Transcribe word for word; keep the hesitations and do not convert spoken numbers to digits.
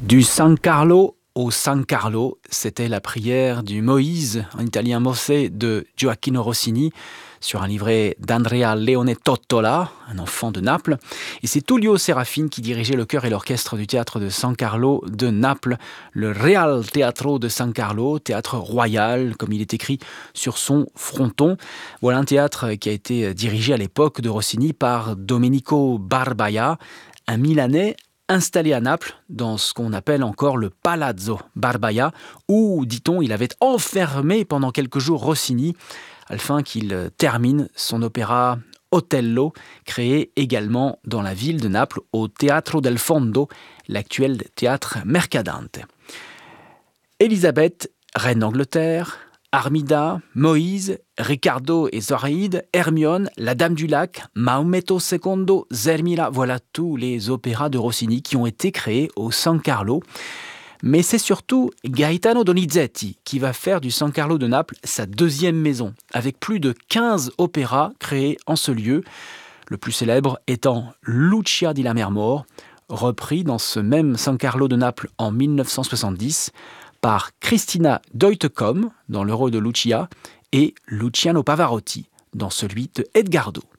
Du San Carlo au San Carlo, c'était la prière du Moïse, en italien Mosè, de Gioacchino Rossini, sur un livret d'Andrea Leone Tottola, un enfant de Naples. Et c'est Tullio Serafin qui dirigeait le chœur et l'orchestre du théâtre de San Carlo de Naples, le Real Teatro de San Carlo, théâtre royal, comme il est écrit sur son fronton. Voilà un théâtre qui a été dirigé à l'époque de Rossini par Domenico Barbaia, un Milanais installé à Naples, dans ce qu'on appelle encore le Palazzo Barbaia, où, dit-on, il avait enfermé pendant quelques jours Rossini, afin qu'il termine son opéra Otello, créé également dans la ville de Naples, au Teatro del Fondo, l'actuel théâtre Mercadante. Élisabeth, reine d'Angleterre, Armida, Moïse, Riccardo et Zoraïde, Hermione, La Dame du Lac, Maometto secondo, Zermila, voilà tous les opéras de Rossini qui ont été créés au San Carlo. Mais c'est surtout Gaetano Donizetti qui va faire du San Carlo de Naples sa deuxième maison, avec plus de quinze opéras créés en ce lieu, le plus célèbre étant Lucia di Lammermoor, repris dans ce même San Carlo de Naples en dix-neuf cent soixante-dix par Christina Deutecom dans le rôle de Lucia et Luciano Pavarotti dans celui de Edgardo.